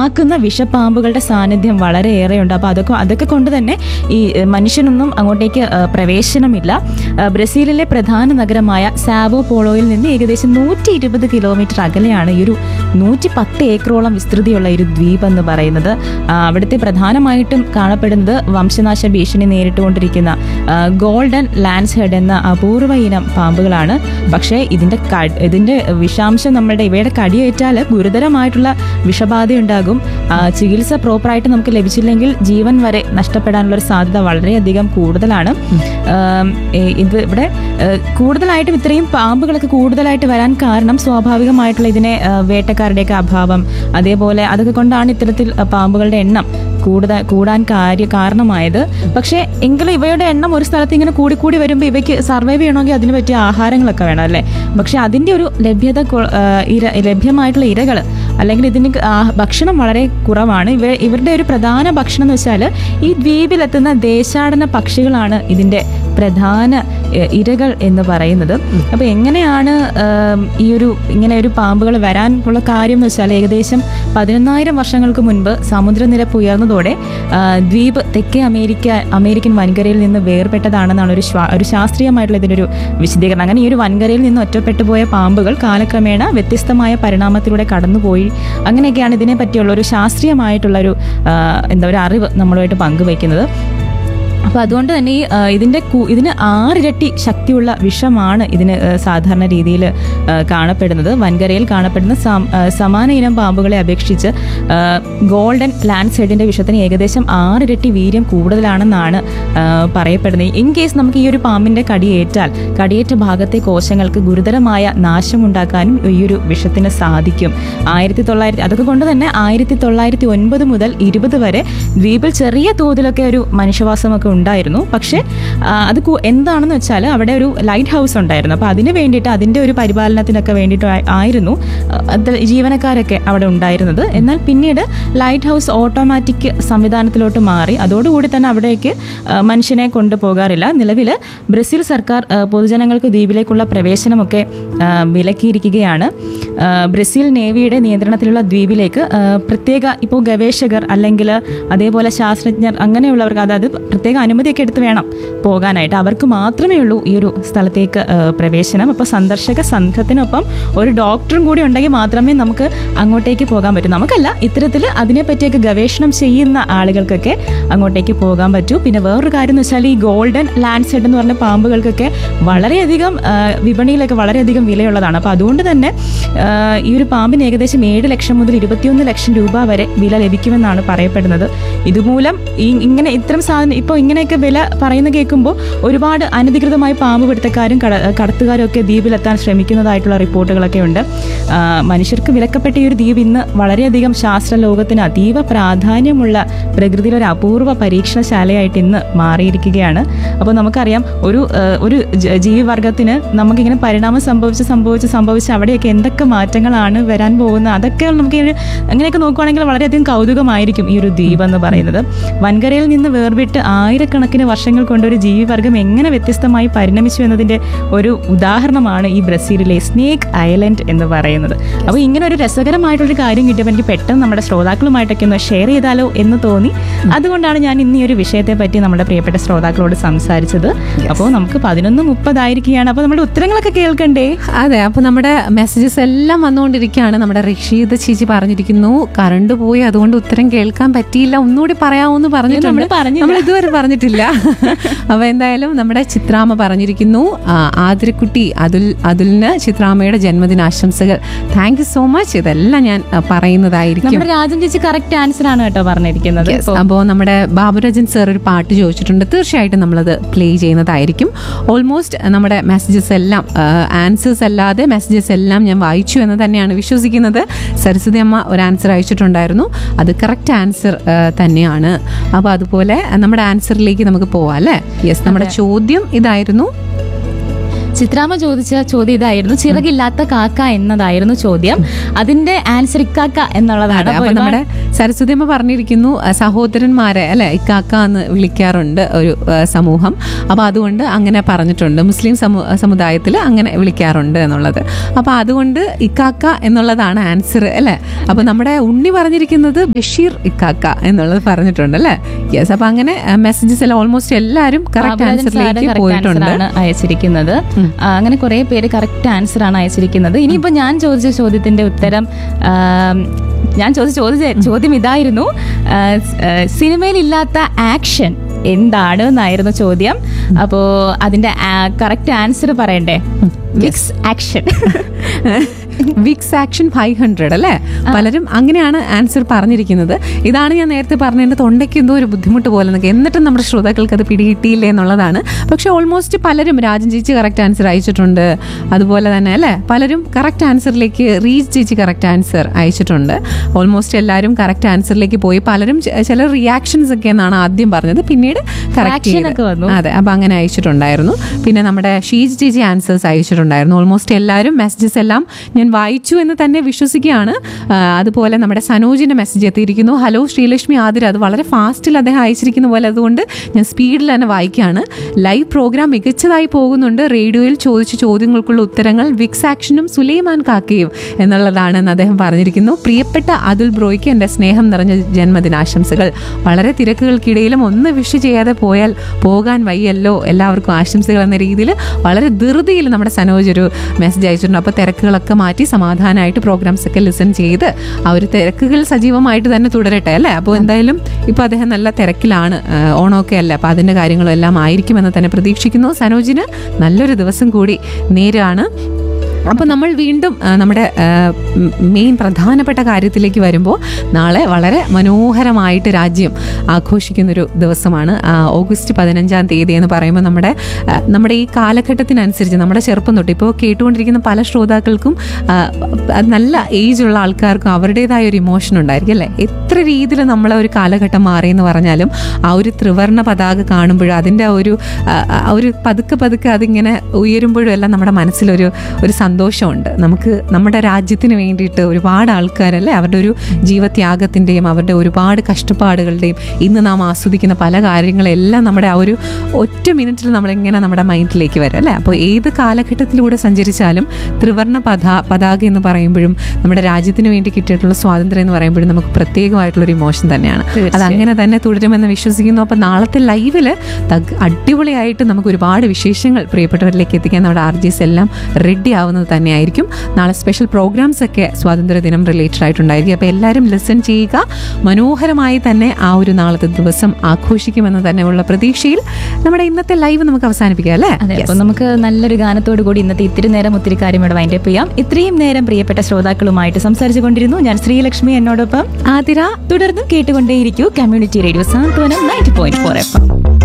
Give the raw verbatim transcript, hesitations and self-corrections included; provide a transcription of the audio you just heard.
ആക്കുന്ന വിഷപ്പാമ്പുകളുടെ സാന്നിധ്യം വളരെയേറെയുണ്ട്. അപ്പോൾ അതൊക്കെ അതൊക്കെ കൊണ്ട് തന്നെ ഈ മനുഷ്യനൊന്നും അങ്ങോട്ടേക്ക് പ്രവേശനമില്ല. ബ്രസീലിലെ പ്രധാന നഗരമായ സാവോ പോളോയിൽ നിന്ന് ഏകദേശം നൂറ്റി ഇരുപത് കിലോമീറ്റർ അകലെയാണ് ഈ ഒരു നൂറ്റി പത്ത് ഏക്കറോളം വിസ്തൃതിയുള്ള ഒരു ദ്വീപ് എന്ന് പറയുന്നത്. അവിടുത്തെ പ്രധാനമായിട്ടും കാണപ്പെടുന്നത് വംശനാശ ഭീഷണി നേരിട്ടുകൊണ്ടിരിക്കുന്ന ഗോൾഡൻ ലാൻസ് ഹെഡ് എന്ന അപൂർവ ഇനം പാമ്പുകളാണ്. പക്ഷേ ഇതിന്റെ ഇതിന്റെ വിഷാംശം നമ്മുടെ ഇവയുടെ കടിയേറ്റാൽ ഗുരുതരമായിട്ടുള്ള വിഷബാധയുണ്ടാകും. ചികിത്സ പ്രോപ്പറായിട്ട് നമുക്ക് ലഭിച്ചില്ലെങ്കിൽ ജീവൻ വരെ നഷ്ടപ്പെടാനുള്ള ഒരു സാധ്യത വളരെയധികം കൂടുതലാണ്. ഇത് ഇവിടെ കൂടുതലായിട്ടും ഇത്രയും പാമ്പുകളൊക്കെ കൂടുതലായിട്ട് വരാൻ കാരണം സ്വാഭാവികമായിട്ടുള്ള ഇതിനെ വേട്ടക്കാരുടെയൊക്കെ അഭാവം, അതേപോലെ അതൊക്കെ കൊണ്ടാണ് ഇത്തരത്തിൽ പാമ്പുകളുടെ എണ്ണം കൂടുതൽ കൂടാൻ കാര്യ കാരണമായത്. പക്ഷേ എങ്കിലും ഇവയുടെ എണ്ണം ഒരു സ്ഥലത്ത് ഇങ്ങനെ കൂടി കൂടി വരുമ്പോൾ ഇവയ്ക്ക് സർവൈവ് ചെയ്യണമെങ്കിൽ അതിന് പറ്റിയ ആഹാരങ്ങളൊക്കെ വേണം അല്ലേ. പക്ഷെ അതിൻ്റെ ഒരു ലഭ്യത ഇര ലഭ്യമായിട്ടുള്ള ഇരകൾ അല്ലെങ്കിൽ ഇതിന് ഭക്ഷണം വളരെ കുറവാണ്. ഇവ ഇവരുടെ ഒരു പ്രധാന ഭക്ഷണം എന്ന് വെച്ചാൽ ഈ ദ്വീപിലെത്തുന്ന ദേശാടന പക്ഷികളാണ് ഇതിൻ്റെ പ്രധാന ഇരകൾ എന്ന് പറയുന്നത്. അപ്പോൾ എങ്ങനെയാണ് ഈ ഒരു ഇങ്ങനെ ഒരു പാമ്പുകൾ വരാൻ ഉള്ള കാര്യം എന്ന് വെച്ചാൽ ഏകദേശം പതിനൊന്നായിരം വർഷങ്ങൾക്ക് മുൻപ് സമുദ്രനിരപ്പ് ഉയർന്നതോടെ ദ്വീപ് തെക്കേ അമേരിക്ക അമേരിക്കൻ വൻകരയിൽ നിന്ന് വേർപെട്ടതാണെന്നാണ് ഒരു ഒരു ശാസ്ത്രീയമായിട്ടുള്ള ഇതിൻ്റെ ഒരു വിശദീകരണം. അങ്ങനെ ഈ ഒരു വൻകരയിൽ നിന്ന് ഒറ്റപ്പെട്ടു പോയ പാമ്പുകൾ കാലക്രമേണ വ്യത്യസ്തമായ പരിണാമത്തിലൂടെ കടന്നുപോയി. അങ്ങനെയൊക്കെയാണ് ഇതിനെ പറ്റിയുള്ള ഒരു ശാസ്ത്രീയമായിട്ടുള്ള ഒരു എന്താ ഒരു അറിവ് നമ്മളുമായിട്ട് പങ്കുവയ്ക്കുന്നത്. അപ്പോൾ അതുകൊണ്ട് തന്നെ ഈ ഇതിൻ്റെ ഇതിന് ആറിരട്ടി ശക്തിയുള്ള വിഷമാണ് ഇതിന് സാധാരണ രീതിയിൽ കാണപ്പെടുന്നത്. വൻകരയിൽ കാണപ്പെടുന്ന സമാന ഇനം പാമ്പുകളെ അപേക്ഷിച്ച് ഗോൾഡൻ ലാൻസ് ഹെഡിൻ്റെ വിഷത്തിന് ഏകദേശം ആറിരട്ടി വീര്യം കൂടുതലാണെന്നാണ് പറയപ്പെടുന്നത്. ഇൻ കേസ് നമുക്ക് ഈ ഒരു പാമ്പിൻ്റെ കടിയേറ്റാൽ കടിയേറ്റ ഭാഗത്തെ കോശങ്ങൾക്ക് ഗുരുതരമായ നാശമുണ്ടാക്കാനും ഈ ഒരു വിഷത്തിന് സാധിക്കും. ആയിരത്തി തൊള്ളായിരത്തി അതൊക്കെ കൊണ്ട് തന്നെ ആയിരത്തി തൊള്ളായിരത്തി ഒൻപത് മുതൽ ഇരുപത് വരെ ദ്വീപിൽ ചെറിയ തോതിലൊക്കെ ഒരു മനുഷ്യവാസമൊക്കെ ഉണ്ടായിരുന്നു. പക്ഷേ അത് എന്താണെന്ന് വെച്ചാൽ അവിടെ ഒരു ലൈറ്റ് ഹൗസ് ഉണ്ടായിരുന്നു. അപ്പോൾ അതിന് വേണ്ടിയിട്ട് അതിൻ്റെ ഒരു പരിപാലനത്തിനൊക്കെ വേണ്ടിയിട്ട് ആയിരുന്നു ജീവനക്കാരൊക്കെ അവിടെ ഉണ്ടായിരുന്നത്. എന്നാൽ പിന്നീട് ലൈറ്റ് ഹൗസ് ഓട്ടോമാറ്റിക് സംവിധാനത്തിലോട്ട് മാറി. അതോടുകൂടി തന്നെ അവിടേക്ക് മനുഷ്യനെ കൊണ്ടുപോകാറില്ല. നിലവിൽ ബ്രസീൽ സർക്കാർ പൊതുജനങ്ങൾക്ക് ദ്വീപിലേക്കുള്ള പ്രവേശനമൊക്കെ വിലക്കിയിരിക്കുകയാണ്. ബ്രസീൽ നേവിയുടെ നിയന്ത്രണത്തിലുള്ള ദ്വീപിലേക്ക് പ്രത്യേക ഇപ്പോൾ ഗവേഷകർ അല്ലെങ്കിൽ അതേപോലെ ശാസ്ത്രജ്ഞർ അങ്ങനെയുള്ളവർക്ക് അതായത് പ്രത്യേക അനുമതിയൊക്കെ എടുത്ത് വേണം പോകാനായിട്ട്. അവർക്ക് മാത്രമേ ഉള്ളൂ ഈ ഒരു സ്ഥലത്തേക്ക് പ്രവേശനം. അപ്പോൾ സന്ദർശക സംഘത്തിനൊപ്പം ഒരു ഡോക്ടറും കൂടി ഉണ്ടെങ്കിൽ മാത്രമേ നമുക്ക് അങ്ങോട്ടേക്ക് പോകാൻ പറ്റൂ. നമുക്കല്ല, ഇത്തരത്തിൽ അതിനെപ്പറ്റിയൊക്കെ ഗവേഷണം ചെയ്യുന്ന ആളുകൾക്കൊക്കെ അങ്ങോട്ടേക്ക് പോകാൻ പറ്റൂ. പിന്നെ വേറൊരു കാര്യം എന്ന് വെച്ചാൽ ഈ ഗോൾഡൻ ലാൻസ് ഹെഡ് എന്ന് പറഞ്ഞ പാമ്പുകൾക്കൊക്കെ വളരെയധികം വിപണിയിലൊക്കെ വളരെയധികം വിലയുള്ളതാണ്. അപ്പോൾ അതുകൊണ്ട് തന്നെ ഈ ഒരു പാമ്പിന് ഏകദേശം ഏഴ് ലക്ഷം മുതൽ ഇരുപത്തിയൊന്ന് ലക്ഷം രൂപ വരെ വില ലഭിക്കുമെന്നാണ് പറയപ്പെടുന്നത്. ഇതുമൂലം ഈ ഇങ്ങനെ ഇത്തരം സാധനം ഇപ്പോൾ ഇങ്ങനെയൊക്കെ വില പറയുന്ന കേൾക്കുമ്പോൾ ഒരുപാട് അനധികൃതമായി പാമ്പ് പിടുത്തക്കാരും കട കടത്തുകാരും ഒക്കെ ദ്വീപിലെത്താൻ ശ്രമിക്കുന്നതായിട്ടുള്ള റിപ്പോർട്ടുകളൊക്കെ ഉണ്ട്. മനുഷ്യർക്ക് വിലക്കപ്പെട്ട ഈ ഒരു ദ്വീപ് ഇന്ന് വളരെയധികം ശാസ്ത്ര ലോകത്തിന് അതീവ പ്രാധാന്യമുള്ള പ്രകൃതിയിലെ ഒരു അപൂർവ പരീക്ഷണശാലയായിട്ട് ഇന്ന് മാറിയിരിക്കുകയാണ്. അപ്പോൾ നമുക്കറിയാം ഒരു ഒരു ജീവിവർഗത്തിന് നമുക്കിങ്ങനെ പരിണാമം സംഭവിച്ച് സംഭവിച്ച് സംഭവിച്ച് അവിടെയൊക്കെ എന്തൊക്കെ മാറ്റങ്ങളാണ് വരാൻ പോകുന്നത്, അതൊക്കെ നമുക്ക് അങ്ങനെയൊക്കെ നോക്കുകയാണെങ്കിൽ വളരെയധികം കൗതുകമായിരിക്കും ഈ ഒരു ദ്വീപ് എന്ന് പറയുന്നത്. വൻകരയിൽ നിന്ന് വേർവിട്ട് ആയിരക്കണക്കിന് വർഷങ്ങൾ കൊണ്ട് ഒരു ജീവിവർഗം എങ്ങനെ വ്യത്യസ്തമായി പരിണമിച്ചു എന്നതിൻ്റെ ഒരു ഉദാഹരണമാണ് ഈ ബ്രസീലിലെ സ്നേക്ക് ഐലൻഡ് എന്ന് പറയുന്നത്. അപ്പോൾ ഇങ്ങനെ ഒരു രസകരമായിട്ടൊരു കാര്യം കിട്ടിയപ്പോൾ എനിക്ക് പെട്ടെന്ന് നമ്മുടെ ശ്രോതാക്കളുമായിട്ടൊക്കെ ഒന്ന് ഷെയർ ചെയ്താലോ എന്ന് തോന്നി. അതുകൊണ്ടാണ് ഞാൻ ഇന്ന് ഈ ഒരു വിഷയത്തെ പറ്റി നമ്മുടെ പ്രിയപ്പെട്ട ശ്രോതാക്കളോട് സംസാരിച്ചത്. അപ്പോൾ നമുക്ക് പതിനൊന്ന് മുപ്പതായിരിക്കുകയാണ്. അപ്പോൾ നമ്മുടെ ഉത്തരങ്ങളൊക്കെ കേൾക്കണ്ടേ? അതെ, അപ്പോൾ നമ്മുടെ മെസ്സേജസ് എല്ലാം വന്നുകൊണ്ടിരിക്കുകയാണ്. നമ്മുടെ റഷീദ് ചേച്ചി പറഞ്ഞിരിക്കുന്നു കറണ്ട് പോയി അതുകൊണ്ട് ഉത്തരം കേൾക്കാൻ പറ്റിയില്ല, ഒന്നുകൂടി പറയാമെന്ന് പറഞ്ഞിട്ടുണ്ട്. നമ്മൾ ഇതുവരെ പറഞ്ഞിട്ടില്ല. അപ്പോൾ എന്തായാലും നമ്മുടെ ചിത്രാമ്മ പറഞ്ഞിരിക്കുന്നു ആതിരക്കുട്ടി അതുൽ അതുലിന് ചിത്രാമ്മയുടെ ജന്മദിനാശംസകൾ. Thank you so much. ഇതെല്ലാം ഞാൻ പറയുന്നതായിരിക്കും. രാജൻ ചേച്ചി കറക്റ്റ് ആൻസർ ആണ് കേട്ടോ പറഞ്ഞിരിക്കുന്നത്. അപ്പോൾ നമ്മുടെ ബാബുരാജൻ സർ ഒരു പാട്ട് ചോദിച്ചിട്ടുണ്ട്, തീർച്ചയായിട്ടും നമ്മളത് പ്ലേ ചെയ്യുന്നതായിരിക്കും. ഓൾമോസ്റ്റ് നമ്മുടെ മെസ്സേജസ് എല്ലാം ആൻസേഴ്സ് അല്ലാതെ മെസ്സേജസ് എല്ലാം ഞാൻ വായിച്ചു എന്ന് തന്നെയാണ് വിശ്വസിക്കുന്നത്. സരസ്വതി അമ്മ ഒരു ആൻസർ അയച്ചിട്ടുണ്ടായിരുന്നു, അത് കറക്റ്റ് ആൻസർ തന്നെയാണ്. അപ്പോൾ അതുപോലെ നമ്മുടെ ആൻസറിലേക്ക് നമുക്ക് പോവാം അല്ലേ? യെസ്, നമ്മുടെ ചോദ്യം ഇതായിരുന്നു. ചിത്രാമ്മ ചോദിച്ച ചോദ്യം ഇതായിരുന്നു, ചിറകില്ലാത്ത കാക്ക എന്നതായിരുന്നു ചോദ്യം. അതിന്റെ ആൻസർ ഇക്കാക്ക എന്നുള്ളതാണ്. നമ്മുടെ സരസ്വതിയമ്മ പറഞ്ഞിരിക്കുന്നു ആ, സഹോദരന്മാരെ അല്ലെ ഇക്കാക്ക എന്ന് വിളിക്കാറുണ്ട് ഒരു ആ, സമൂഹം. അപ്പോൾ അതുകൊണ്ട് അങ്ങനെ പറഞ്ഞിട്ടുണ്ട്, മുസ്ലിം സമൂ സമുദായത്തിൽ അങ്ങനെ വിളിക്കാറുണ്ട് എന്നുള്ളത്. അപ്പോൾ അതുകൊണ്ട് ഇക്കാക്ക എന്നുള്ളതാണ് ആൻസർ അല്ലേ. അപ്പോൾ നമ്മുടെ ഉണ്ണി പറഞ്ഞിരിക്കുന്നത് ബഷീർ ഇക്കാക്ക എന്നുള്ളത് പറഞ്ഞിട്ടുണ്ട് അല്ലേ. യെസ്, അപ്പോൾ അങ്ങനെ മെസ്സേജസ് എല്ലാം ഓൾമോസ്റ്റ് എല്ലാവരും കറക്റ്റ് ആൻസറിലേക്ക് പോയിട്ടുണ്ട്. ആണ് അയച്ചിരിക്കുന്നത്. ആ, അങ്ങനെ കുറെ പേര് കറക്റ്റ് ആൻസർ ആണ് അയച്ചിരിക്കുന്നത്. ഇനിയിപ്പോ ഞാൻ ചോദിച്ച ചോദ്യത്തിന്റെ ഉത്തരം, ആ, ഞാൻ ചോദിച്ച ചോദ്യ ചോദ്യം ഇതായിരുന്നു, ആ, സിനിമയിലില്ലാത്ത ആക്ഷൻ എന്താണ് എന്നായിരുന്നു ചോദ്യം. അപ്പോ അതിന്റെ കറക്റ്റ് ആൻസർ പറയണ്ടേ? Vicks action. Vicks action five hundred അല്ലേ. പലരും അങ്ങനെയാണ് ആൻസർ പറഞ്ഞിരിക്കുന്നത്. ഇതാണ് ഞാൻ നേരത്തെ പറഞ്ഞ എൻ്റെ തൊണ്ടയ്ക്ക് എന്തോ ഒരു ബുദ്ധിമുട്ട് പോലെ നിൽക്കുക, എന്നിട്ടും നമ്മുടെ ശ്രോതാക്കൾക്ക് അത് പിടികിട്ടിയില്ലേ എന്നുള്ളതാണ്. പക്ഷെ ഓൾമോസ്റ്റ് പലരും, രാജൻ ചേച്ചി കറക്റ്റ് ആൻസർ അയച്ചിട്ടുണ്ട്, അതുപോലെ തന്നെ അല്ലേ പലരും കറക്റ്റ് ആൻസറിലേക്ക്, റീച്ച് ചേച്ചി കറക്റ്റ് ആൻസർ അയച്ചിട്ടുണ്ട്. ഓൾമോസ്റ്റ് എല്ലാവരും കറക്റ്റ് ആൻസറിലേക്ക് പോയി. പലരും ചില റിയാക്ഷൻസ് ഒക്കെ എന്നാണ് ആദ്യം പറഞ്ഞത്, പിന്നീട് കറക്റ്റ് വന്നു. അതെ, അപ്പം അങ്ങനെ അയച്ചിട്ടുണ്ടായിരുന്നു. പിന്നെ നമ്മുടെ ഷീജ് ചേച്ചി ആൻസേഴ്സ് അയച്ചിട്ടുണ്ടായിരുന്നു. ഓൾമോസ്റ്റ് എല്ലാവരും മെസ്സേജസ് എല്ലാം ഞാൻ വായിച്ചു എന്ന് തന്നെ വിശ്വസിക്കുകയാണ്. അതുപോലെ നമ്മുടെ സനോജിന്റെ മെസ്സേജ് എത്തിയിരിക്കുന്നു. ഹലോ ശ്രീലക്ഷ്മി ആതിര, അത് വളരെ ഫാസ്റ്റിൽ അദ്ദേഹം അയച്ചിരിക്കുന്ന പോലെ, അതുകൊണ്ട് ഞാൻ സ്പീഡിൽ തന്നെ വായിക്കുകയാണ്. ലൈവ് പ്രോഗ്രാം മികച്ചതായി പോകുന്നുണ്ട്. റേഡിയോയിൽ ചോദിച്ച ചോദ്യങ്ങൾക്കുള്ള ഉത്തരങ്ങൾ വിക്സ് ആക്ഷനും സുലൈമാൻ കാക്കയും എന്നുള്ളതാണെന്ന് അദ്ദേഹം പറഞ്ഞിരിക്കുന്നു. പ്രിയപ്പെട്ട അതുൽ ബ്രോയ്ക്ക് എൻ്റെ സ്നേഹം നിറഞ്ഞ ജന്മദിനാശംസകൾ. വളരെ തിരക്കുകൾക്കിടയിലും ഒന്ന് വിഷ് ചെയ്യാതെ പോയാൽ പോകാൻ വയ്യല്ലോ, എല്ലാവർക്കും ആശംസകൾ എന്ന രീതിയിൽ വളരെ ധൃതിയിൽ നമ്മുടെ സനോജ് ഒരു മെസ്സേജ് അയച്ചിട്ടുണ്ട്. അപ്പോൾ തിരക്കുകളൊക്കെ മാറ്റി സമാധാനമായിട്ട് പ്രോഗ്രാംസ് ഒക്കെ ലിസൺ ചെയ്ത് ആ ഒരു തിരക്കുകൾ സജീവമായിട്ട് തന്നെ തുടരട്ടെ അല്ലേ. അപ്പോൾ എന്തായാലും ഇപ്പോൾ അദ്ദേഹം നല്ല തിരക്കിലാണ്, ഓണമൊക്കെ അല്ലേ, അപ്പോൾ അതിൻ്റെ കാര്യങ്ങളും എല്ലാം ആയിരിക്കുമെന്ന് തന്നെ പ്രതീക്ഷിക്കുന്നു. സനോജിന് നല്ലൊരു ദിവസം കൂടി നേരാണ്. അപ്പോൾ നമ്മൾ വീണ്ടും നമ്മുടെ മെയിൻ പ്രധാനപ്പെട്ട കാര്യത്തിലേക്ക് വരുമ്പോൾ, നാളെ വളരെ മനോഹരമായിട്ട് രാജ്യം ആഘോഷിക്കുന്നൊരു ദിവസമാണ് ഓഗസ്റ്റ് പതിനഞ്ചാം തീയതി എന്ന് പറയുമ്പോൾ, നമ്മുടെ നമ്മുടെ ഈ കാലഘട്ടത്തിനനുസരിച്ച് നമ്മുടെ ചെറുപ്പം തൊട്ട് ഇപ്പോൾ കേട്ടുകൊണ്ടിരിക്കുന്ന പല ശ്രോതാക്കൾക്കും നല്ല ഏജുള്ള ആൾക്കാർക്കും അവരുടേതായ ഒരു ഇമോഷൻ ഉണ്ടായിരിക്കും അല്ലേ. എത്ര രീതിയിൽ നമ്മളെ ഒരു കാലഘട്ടം മാറിയെന്ന് പറഞ്ഞാലും ആ ഒരു ത്രിവർണ്ണ പതാക കാണുമ്പോഴും അതിൻ്റെ ഒരു ഒരു പതുക്കെ പതുക്കെ അതിങ്ങനെ ഉയരുമ്പോഴും എല്ലാം നമ്മുടെ മനസ്സിലൊരു ഒരു സന്തോഷമുണ്ട്. നമുക്ക് നമ്മുടെ രാജ്യത്തിന് വേണ്ടിയിട്ട് ഒരുപാട് ആൾക്കാരല്ലേ, അവരുടെ ഒരു ജീവത്യാഗത്തിൻ്റെയും അവരുടെ ഒരുപാട് കഷ്ടപ്പാടുകളുടെയും ഇന്ന് നാം ആസ്വദിക്കുന്ന പല കാര്യങ്ങളെല്ലാം നമ്മുടെ ആ ഒരു ഒറ്റ മിനിറ്റിൽ നമ്മളിങ്ങനെ നമ്മുടെ മൈൻഡിലേക്ക് വരും അല്ലേ. അപ്പോൾ ഏത് കാലഘട്ടത്തിലൂടെ സഞ്ചരിച്ചാലും ത്രിവർണ്ണ പതാ പതാക എന്ന് പറയുമ്പോഴും നമ്മുടെ രാജ്യത്തിന് വേണ്ടി കിട്ടിയിട്ടുള്ള സ്വാതന്ത്ര്യം എന്ന് പറയുമ്പോഴും നമുക്ക് പ്രത്യേകമായിട്ടുള്ളൊരു ഇമോഷൻ തന്നെയാണ്. അത് അങ്ങനെ തന്നെ തുടരുമെന്ന് വിശ്വസിക്കുന്നു. അപ്പോൾ നാളത്തെ ലൈവിൽ അടിപൊളിയായിട്ട് നമുക്ക് ഒരുപാട് വിശേഷങ്ങൾ പ്രിയപ്പെട്ടവരിലേക്ക് എത്തിക്കാൻ നമ്മുടെ ആർ ജി എസ് എല്ലാം റെഡി ആവുന്നത് തന്നെയായിരിക്കും. നാളെ സ്പെഷ്യൽ പ്രോഗ്രാംസ് ഒക്കെ സ്വാതന്ത്ര്യ ദിനം റിലേറ്റഡ് ആയിട്ടുണ്ടായിരിക്കും. അപ്പോൾ എല്ലാവരും ലിസൺ ചെയ്യുക. മനോഹരമായി തന്നെ ആ ഒരു നാളത്തെ ദിവസം ആഘോഷിക്കുമെന്ന് തന്നെയുള്ള പ്രതീക്ഷയിൽ നമ്മുടെ ഇന്നത്തെ ലൈവ് നമുക്ക് അവസാനിപ്പിക്കാം അല്ലേ. അതെ, അപ്പോൾ നമുക്ക് നല്ലൊരു ഗാനത്തോടു കൂടി ഇന്നത്തെ ഇത്തിരി നേരം ഒത്തിരി കാര്യം ഇവിടെ വൈൻഡപ്പ് ചെയ്യാം. ഇത്രയും നേരം പ്രിയപ്പെട്ട ശ്രോതാക്കളുമായിട്ട് സംസാരിച്ചു കൊണ്ടിരുന്നു ഞാൻ ശ്രീലക്ഷ്മി, എന്നോടൊപ്പം ആതിര. തുടർന്ന് കേട്ടുകൊണ്ടേയിരിക്കൂ കമ്മ്യൂണിറ്റി റേഡിയോ സാന്ത്വനം ninety point four F M.